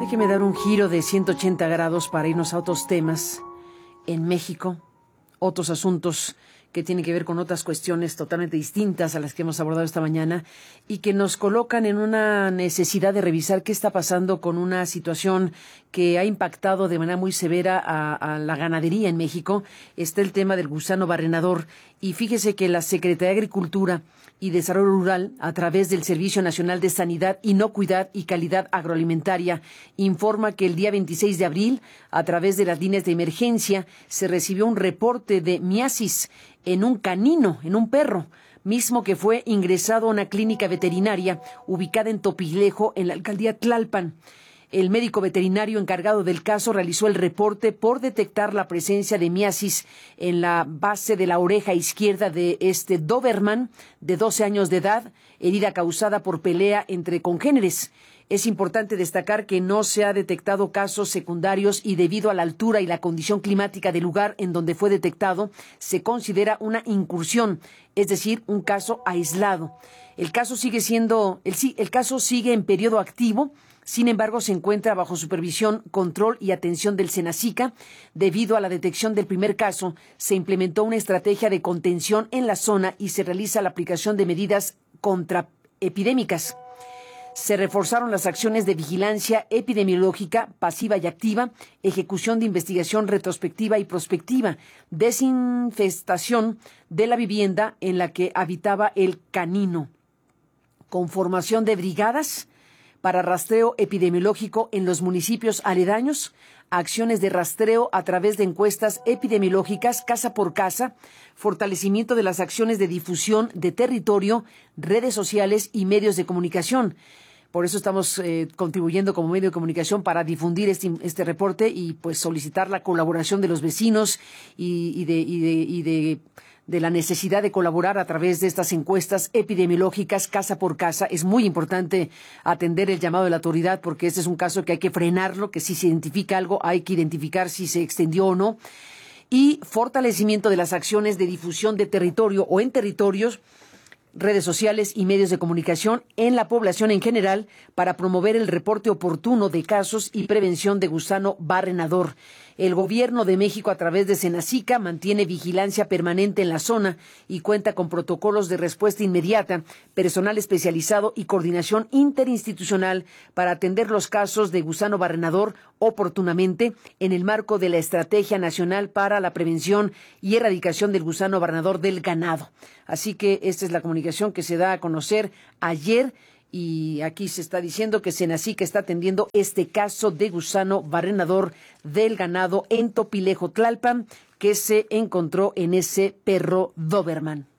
Déjeme dar un giro de 180 grados para irnos a otros temas. En México, otros asuntos que tienen que ver con otras cuestiones totalmente distintas a las que hemos abordado esta mañana y que nos colocan en una necesidad de revisar qué está pasando con una situación que ha impactado de manera muy severa a la ganadería en México. Está el tema del gusano barrenador y fíjese que la Secretaría de Agricultura y Desarrollo Rural, a través del Servicio Nacional de Sanidad, Inocuidad y Calidad Agroalimentaria, informa que el día 26 de abril, a través de las líneas de emergencia, se recibió un reporte de miasis en un canino, en un perro, mismo que fue ingresado a una clínica veterinaria ubicada en Topilejo, en la alcaldía Tlalpan. El médico veterinario encargado del caso realizó el reporte por detectar la presencia de miasis en la base de la oreja izquierda de este Doberman de 12 años de edad, herida causada por pelea entre congéneres. Es importante destacar que no se ha detectado casos secundarios y debido a la altura y la condición climática del lugar en donde fue detectado, se considera una incursión, es decir, un caso aislado. El caso sigue en periodo activo. Sin embargo, se encuentra bajo supervisión, control y atención del Senacica. Debido a la detección del primer caso, se implementó una estrategia de contención en la zona y se realiza la aplicación de medidas contraepidémicas. Se reforzaron las acciones de vigilancia epidemiológica pasiva y activa, ejecución de investigación retrospectiva y prospectiva, desinfestación de la vivienda en la que habitaba el canino, conformación de brigadas para rastreo epidemiológico en los municipios aledaños, acciones de rastreo a través de encuestas epidemiológicas casa por casa, fortalecimiento de las acciones de difusión de territorio, redes sociales y medios de comunicación. Por eso estamos contribuyendo como medio de comunicación para difundir este reporte y pues solicitar la colaboración de los vecinos y de la necesidad de colaborar a través de estas encuestas epidemiológicas casa por casa. Es muy importante atender el llamado de la autoridad porque este es un caso que hay que frenarlo, que si se identifica algo hay que identificar si se extendió o no. Y fortalecimiento de las acciones de difusión de territorio o en territorios, redes sociales y medios de comunicación en la población en general para promover el reporte oportuno de casos y prevención de gusano barrenador. El Gobierno de México, a través de Senacica, mantiene vigilancia permanente en la zona y cuenta con protocolos de respuesta inmediata, personal especializado y coordinación interinstitucional para atender los casos de gusano barrenador oportunamente en el marco de la Estrategia Nacional para la Prevención y Erradicación del Gusano Barrenador del Ganado. Así que esta es la comunicación que se da a conocer ayer. Y aquí se está diciendo que Senacica está atendiendo este caso de gusano barrenador del ganado en Topilejo, Tlalpan, que se encontró en ese perro Doberman.